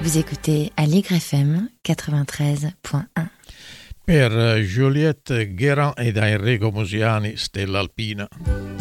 Vous écoutez Aligre FM 93.1. Per Juliette Guérin ed Enrico Musiani, Stella Alpina.